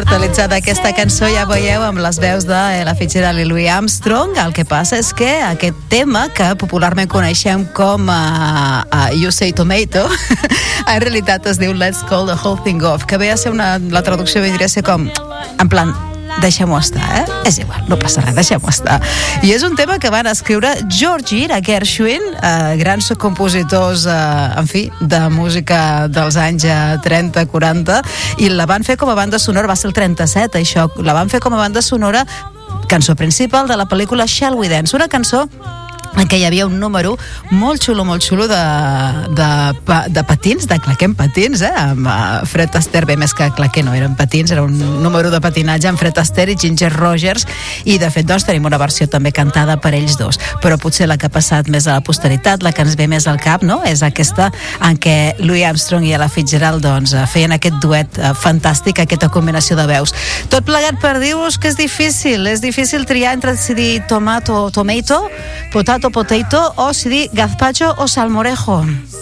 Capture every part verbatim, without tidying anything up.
immortalitzada aquesta cançó, ja veieu, amb les veus de Ella Fitzgerald i Louis Armstrong. El que passa és que aquest tema, que popularment coneixem com uh, uh, You Say Tomato, en realitat es diu Let's Call the Whole Thing Off, que ve a ser una... la traducció vindria a ser com, en plan, deixem-ho estar, eh? És igual, no passa res, deixem-ho estar. I és un tema que van escriure Georgie i Gershwin, eh, grans compositors, eh, en fi, de música dels anys trenta quaranta, i la van fer com a banda sonora, va ser el trenta-set, això, la van fer com a banda sonora, cançó principal de la pel·lícula Shall We Dance, una cançó en què hi havia un número molt xulo, molt xulo de, de, de patins, de claquem patins, eh? Amb uh, Fred Astaire, bé, més que claquer no eren patins, era un número de patinatge amb Fred Astaire i Ginger Rogers, i de fet doncs tenim una versió també cantada per ells dos, però potser la que ha passat més a la posteritat, la que ens ve més al cap, no? És aquesta en què Louis Armstrong i Ella Fitzgerald doncs feien aquest duet uh, fantàstic, aquesta combinació de veus. Tot plegat per dir-vos que és difícil, és difícil triar entre si dir tomato, tomato, potato, potato, o si dir gazpacho o salmorejo.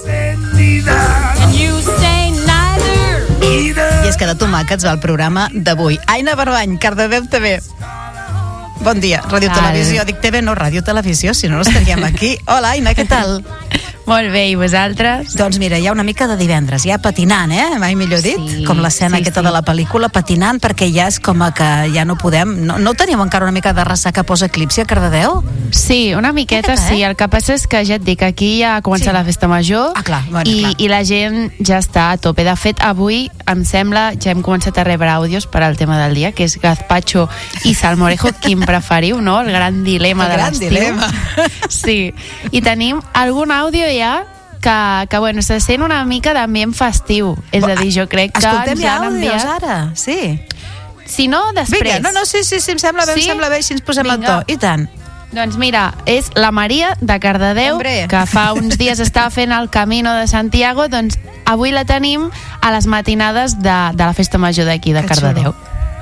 I és que de tomàquets va el programa d'avui. Aina Barbany, Cardedeu T V. Bon dia, Ràdio Televisió. Dic T V, no Ràdio Televisió, si no, no estaríem aquí. Hola, Aina, què tal? Molt bé, i vosaltres? Doncs mira, hi ha una mica de divendres, ja patinant, eh? Mai millor dit, sí, com l'escena sí, aquesta sí. de la pel·lícula, patinant, perquè ja és com que ja no podem... No, no teníem encara una mica de ressaca post-eclipsi a Cardedeu? Sí, una miqueta, miqueta, eh? sí. El que passa és que ja et dic, aquí ja ha començat Sí. la festa major, Ah, clar, bueno, i, clar. i la gent ja està a tope. De fet, avui, em sembla, ja hem començat a rebre àudios per al tema del dia, que és gazpacho i salmorejo, quin preferiu, no? El gran dilema El de gran l'estiu. dilema. Sí. I tenim algun àudio ja que, que bueno, se sent una mica d'ambient festiu. És a dir, jo crec que Escoltem ens ja han àudios enviat... ara, sí. Si no, després. Vinga, no, no, sí, sí, sí, em sembla bé, Sí? em sembla bé, si ens posem al Vinga. to. I tant. Doncs mira, és la Maria de Cardedeu, Hombre. que fa uns dies estava fent el Camino de Santiago, doncs avui la tenim a les matinades de, de la festa major d'aquí de Que Cardedeu.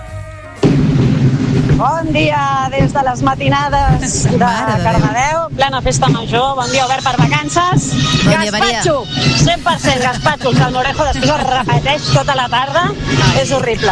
Bon dia des de les matinades de Mare de Cardedeu, plena festa major, bon dia obert per vacances. Bon dia, Maria. Gazpacho, cent per cent gazpacho, el salmorejo després es repeteix tota la tarda, Ai. és horrible.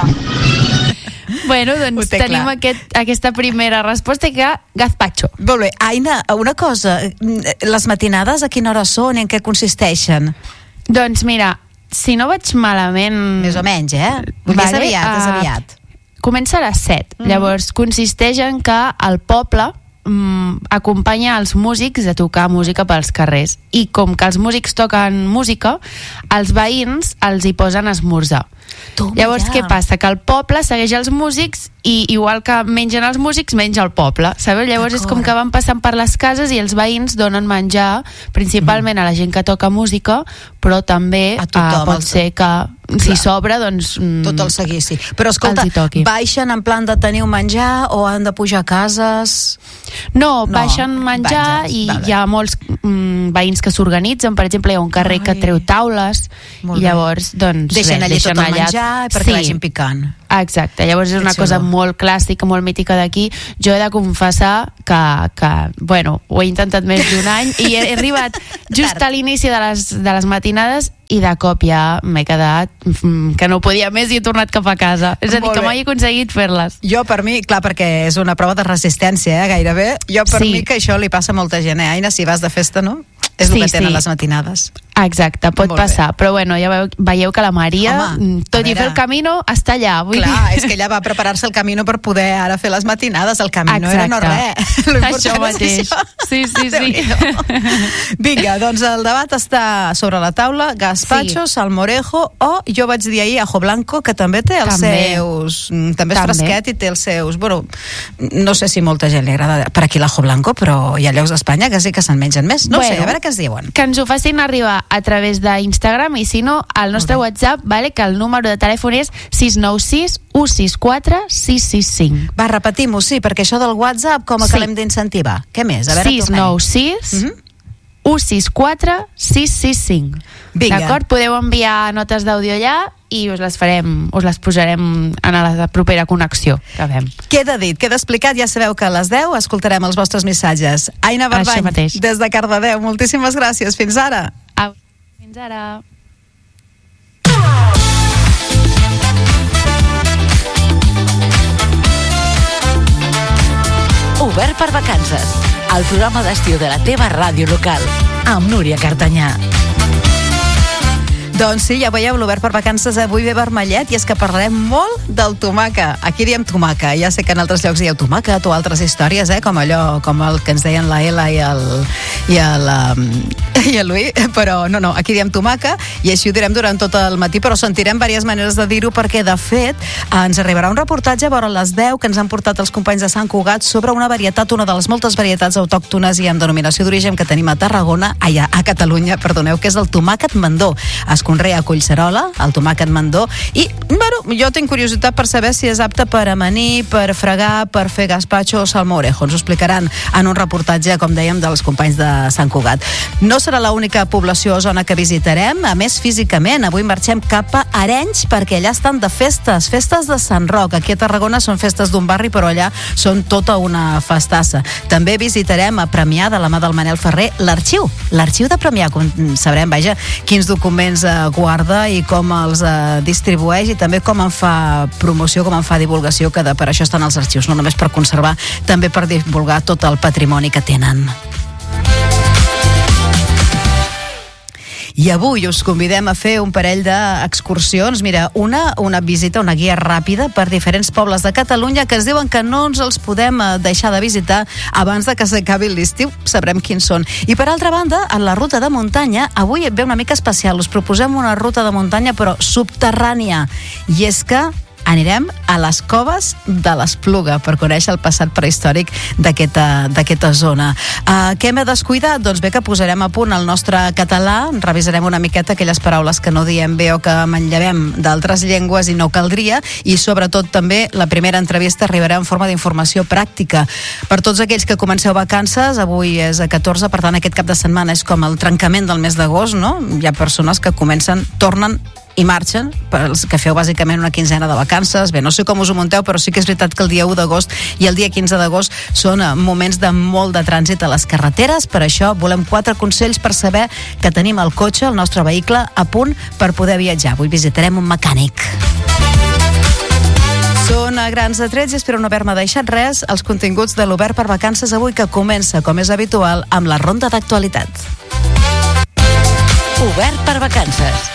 Bueno, Ho doncs té tenim clar. aquest, aquesta primera resposta, que gazpacho. Molt bé. Aina, una cosa, les matinades a quina hora són i en què consisteixen? Doncs mira, si no vaig malament... Més o menys, eh? Vull dir, és aviat, és eh, aviat. Comença a les set. Mm. Llavors, consisteix en que el poble mm, acompanya els músics a tocar música pels carrers. I com que els músics toquen música, els veïns els hi posen a esmorzar. Toma Llavors, ja. què passa? Que el poble segueix els músics i igual que mengen els músics, menja el poble. Sabeu? Llavors és com D'acord. que van passant per les cases i els veïns donen menjar principalment a la gent que toca música, però també A tothom, eh, pot els- ser que si Clar. sobra, doncs... mm, Tot el seguici. Però escolta, els hi toqui. baixen en plan de tenir un menjar o han de pujar a cases? No, No, baixen menjar menges, i vale. hi ha molts mm, veïns que s'organitzen. Per exemple, hi ha un carrer que Ai. treu taules Molt i bé. llavors, doncs... Deixen res, allí tot el menjar perquè Sí. vagin picant. Exacte, llavors és Que una xulo. cosa molt clàssica, molt mítica d'aquí. Jo he de confessar que, que bueno, ho he intentat més d'un any i he, he arribat just a l'inici de les, de les matinades i de cop ja m'he quedat mm, que no podia més i he tornat cap a casa. És a dir, Molt que bé. mai he aconseguit fer-les. Jo, per mi, clar, perquè és una prova de resistència, eh, gairebé. Jo, per Sí. mi, que això li passa a molta gent, eh? Aina, si vas de festa, no? És Sí, el que tenen sí. les matinades. Exacte, pot Molt bé. passar. Però bueno, ja veieu, veieu que la Maria, Home, mm, tot a i veure. fer el camino, està allà. Vull Clar, dir. és que ella va preparar-se el camino per poder ara fer les matinades. El camino era no Exacte. res. Lo important Això és mateix. això. Sí, sí, sí. Déu-n'hi-do. Vinga, doncs el debat està sobre la taula. Gazpacho, Sí. salmorejo o, jo vaig dir ahir, ajo blanco, que també té els També. seus... mm, També és També. fresquet i té els seus... Bueno, no sé si molta gent li agrada per aquí l'ajo blanco, però hi ha llocs d'Espanya que sí que se'n mengen més. No ho sé, Bueno. a veure què es diuen. Que ens ho facin arribar a través d'Instagram i si no, al nostre WhatsApp, vale, que el número de telèfon és sis nou sis u sis quatre sis sis cinc. Va, repetim-ho, sí, perquè això del WhatsApp com a Sí. que l'hem d'incentivar? Què més? A veure, sis tornem-hi. nou sis Mhm. u sis quatre sis sis cinc. Vinga. D'acord? Podeu enviar notes d'àudio allà i us les farem, us les posarem en la propera connexió que fem. Queda dit, queda explicat, ja sabeu que a les deu escoltarem els vostres missatges. Aina Això Barbany, mateix. des de Cardedeu, moltíssimes gràcies, fins ara. Au. Fins ara. Obert per vacances, el programa d'estiu de la teva ràdio local, amb Núria Cartanyà. Doncs sí, ja veieu, l'Obert per vacances avui ve vermellet i és que parlarem molt del tomaca. Aquí diem tomaca, ja sé que en altres llocs dieu tomàquet o altres històries, eh? com allò, com el que ens deien la Ela i el, i el, um, i el Louis, però no, no, aquí diem tomaca i així ho direm durant tot el matí, però sentirem diverses maneres de dir-ho perquè, de fet, ens arribarà un reportatge a vora les deu que ens han portat els companys de Sant Cugat sobre una varietat, una de les moltes varietats autòctones i amb denominació d'origen que tenim a Tarragona, allà, a Catalunya, perdoneu, que és el tomàquet mandó. Es conrea a Collserola, el tomàquet mandó, i, bueno, jo tinc curiositat per saber si és apte per amanir, per fregar, per fer gazpacho o salmó orejo. Ens ho explicaran en un reportatge, com dèiem, dels companys de Sant Cugat. No serà l'única població o zona que visitarem, a més, físicament, avui marxem cap a Arenys, perquè allà estan de festes, festes de Sant Roc. Aquí a Tarragona són festes d'un barri, però allà són tota una festassa. També visitarem a Premià, de la mà del Manel Ferrer, l'arxiu, l'arxiu de Premià, com sabrem, vaja, quins documents eh, guarda i com els eh, distribueix i també com en fa promoció, com en fa divulgació, que de, per això estan els arxius, no només per conservar, també per divulgar tot el patrimoni que tenen. I avui us convidem a fer un parell d'excursions. Mira, una, una visita, una guia ràpida per diferents pobles de Catalunya que es diuen que no ens els podem deixar de visitar abans de que s'acabi l'estiu. Sabrem quins són. I per altra banda, en la ruta de muntanya, avui ve una mica especial. Us proposem una ruta de muntanya però subterrània. I és que anirem a les coves de l'Espluga per conèixer el passat prehistòric d'aquesta zona. Uh, què m'he descuidat? Doncs bé, que posarem a punt el nostre català, revisarem una miqueta aquelles paraules que no diem bé o que manllevem d'altres llengües i no caldria, i sobretot també la primera entrevista arribarà en forma d'informació pràctica. Per tots aquells que comenceu vacances, avui és a catorze, per tant aquest cap de setmana és com el trencament del mes d'agost, no? Hi ha persones que comencen, tornen i marxen, per els que feu bàsicament una quinzena de vacances. Bé, no sé com us ho munteu, però sí que és veritat que el dia u d'agost i el dia quinze d'agost són moments de molt de trànsit a les carreteres. Per això volem quatre consells per saber que tenim el cotxe, el nostre vehicle, a punt per poder viatjar. Avui visitarem un mecànic. Són a grans de trets i espero no haver-me deixat res, els continguts de l'Obert per vacances avui, que comença, com és habitual, amb la ronda d'actualitat. Obert per vacances.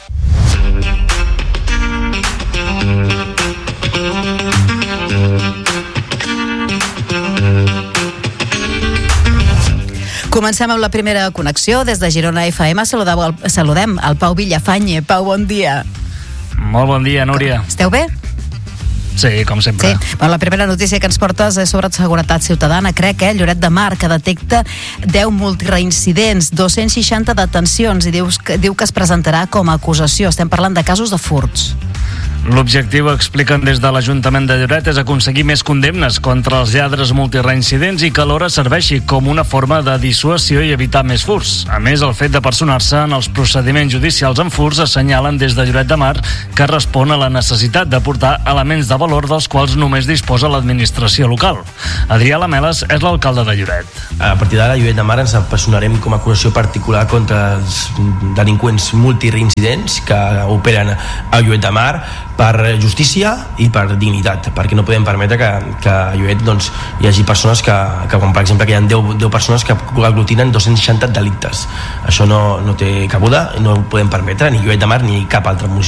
Comencem amb la primera connexió des de Girona F M. Saludem, saludem el Pau Villafany. Pau, bon dia. Molt bon dia, Núria. Esteu bé? Sí, com sempre. Sí. Bueno, la primera notícia que ens portes és sobre seguretat ciutadana, crec, eh? Lloret de Mar, que detecta deu multireincidents, dos-cents seixanta detencions, i dius que, diu que es presentarà com a acusació. Estem parlant de casos de furts. L'objectiu, expliquen des de l'Ajuntament de Lloret, és aconseguir més condemnes contra els lladres multireincidents i que alhora serveixi com una forma de dissuasió i evitar més furts. A més, el fet de personar-se en els procediments judicials en furts assenyalen des de Lloret de Mar que respon a la necessitat d'aportar elements de valor dels quals només disposa l'administració local. Adrià Lameles és l'alcalde de Lloret. A partir d'ara, a Lloret de Mar ens personarem com a acusació particular contra els delinqüents multireincidents que operen a Lloret de Mar per justícia i per dignitat, perquè no podem permetre que, que a Lloret doncs, hi hagi persones que, que com per exemple que hi ha deu, deu persones que aglutinen dos-cents seixanta delictes. Això no, no té cabuda, no ho podem permetre ni Lloret de Mar ni cap altre municipi